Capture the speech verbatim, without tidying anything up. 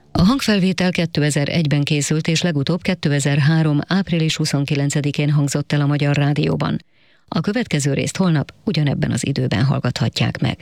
A hangfelvétel kétezer-egyben készült, és legutóbb kétezer-három. április huszonkilencedikén hangzott el a Magyar Rádióban. A következő részt holnap ugyanebben az időben hallgathatják meg.